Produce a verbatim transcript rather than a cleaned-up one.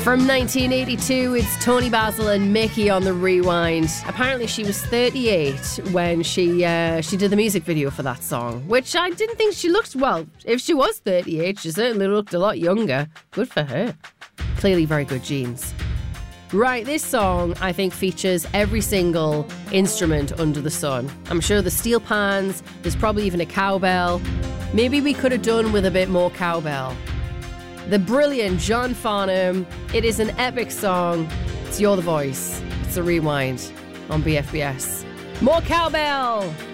From nineteen eighty-two, it's Tony Basil and Mickey on the Rewind. Apparently she was thirty-eight when she uh, she did the music video for that song, which I didn't think she looked, well, if she was thirty-eight, she certainly looked a lot younger. Good for her. Clearly very good genes. Right, this song, I think, features every single instrument under the sun. I'm sure the steel pans, there's probably even a cowbell. Maybe we could have done with a bit more cowbell. The brilliant John Farnham. It is an epic song. It's You're the Voice. It's a Rewind on B F B S. More cowbell!